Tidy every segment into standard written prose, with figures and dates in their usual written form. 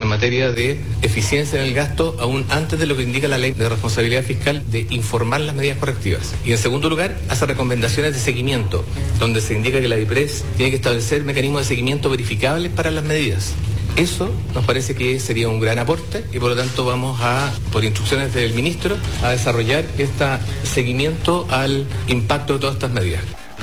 materia de eficiencia en el gasto, aún antes de lo que indica la ley de responsabilidad fiscal, de informar las medidas correctivas. Y en segundo lugar, hace recomendaciones de seguimiento, donde se indica que la DIPRES tiene que establecer mecanismos de seguimiento verificables para las medidas. Eso nos parece que sería un gran aporte y por lo tanto vamos a, por instrucciones del ministro, a desarrollar este seguimiento al impacto de todas estas medidas.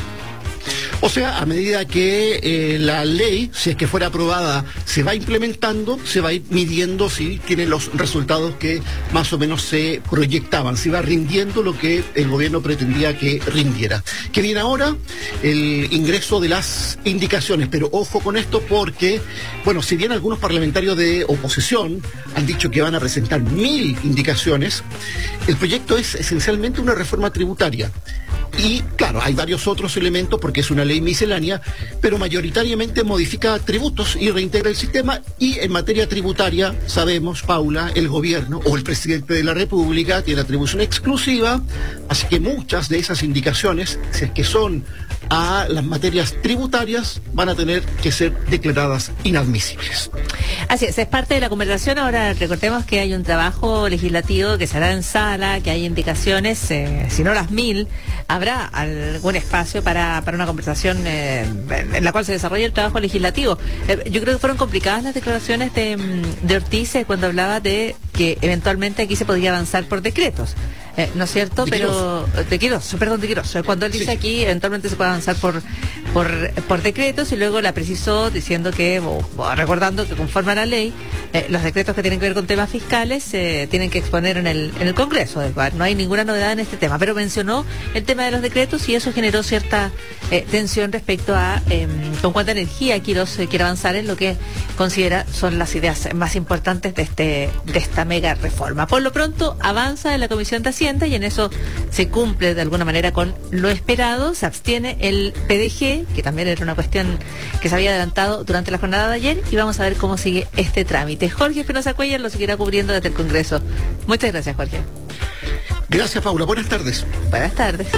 O sea, a medida que la ley, si es que fuera aprobada, se va implementando, se va a ir midiendo si tiene los resultados que más o menos se proyectaban, si va rindiendo lo que el gobierno pretendía que rindiera. Que viene ahora el ingreso de las indicaciones, pero ojo con esto porque, bueno, si bien algunos parlamentarios de oposición han dicho que van a presentar 1000 indicaciones, el proyecto es esencialmente una reforma tributaria. Y claro, hay varios otros elementos porque es una ley miscelánea, pero mayoritariamente modifica tributos y reintegra el sistema. Y en materia tributaria, sabemos, Paula, el gobierno o el presidente de la República tiene atribución exclusiva, así que muchas de esas indicaciones, si es que son a las materias tributarias, van a tener que ser declaradas inadmisibles. Así es parte de la conversación. Ahora recordemos que hay un trabajo legislativo que se hará en sala, que hay indicaciones, si no las 1000, habrá algún espacio para una conversación en la cual se desarrolle el trabajo legislativo. Yo creo que fueron complicadas las declaraciones de Ortiz cuando hablaba de que eventualmente aquí se podría avanzar por decretos. ¿No es cierto? Pero de Quirós. Cuando él dice aquí, eventualmente se puede avanzar por decretos, y luego la precisó diciendo que, o recordando que conforme a la ley, los decretos que tienen que ver con temas fiscales tienen que exponer en el Congreso. No hay ninguna novedad en este tema, pero mencionó el tema de los decretos y eso generó cierta tensión respecto a con cuánta energía Quirós quiere avanzar en lo que considera son las ideas más importantes de esta mega reforma. Por lo pronto avanza en la Comisión de Hacienda y en eso se cumple de alguna manera con lo esperado. Se abstiene el PDG, que también era una cuestión que se había adelantado durante la jornada de ayer, y vamos a ver cómo sigue este trámite. Jorge Espinosa Cuellar lo seguirá cubriendo desde el Congreso. Muchas gracias, Jorge. Gracias, Paula. Buenas tardes. Buenas tardes.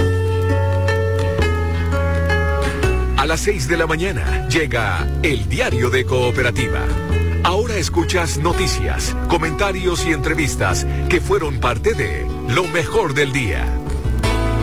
A las 6 de la mañana llega el Diario de Cooperativa. Ahora escuchas noticias, comentarios y entrevistas que fueron parte de Lo Mejor del Día.